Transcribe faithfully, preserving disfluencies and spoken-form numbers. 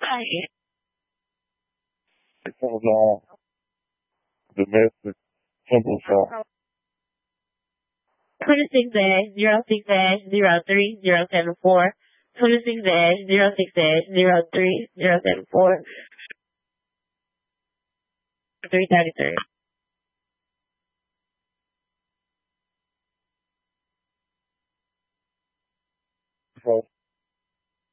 Hi. It comes on domestic simple shop. twenty-six A zero six A zero three zero seven four. twenty-six A zero six A zero three zero seven four. three thirty-three. So